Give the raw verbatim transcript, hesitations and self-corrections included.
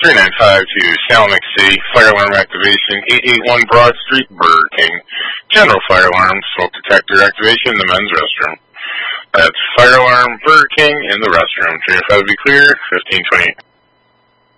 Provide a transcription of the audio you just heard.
three nine five to Sal McC, fire alarm activation, eight eighty-one Broad Street, Burger King. General fire alarm, smoke detector activation in the men's restroom. That's fire alarm, Burger King in the restroom. three nine five to be clear, fifteen twenty-eight.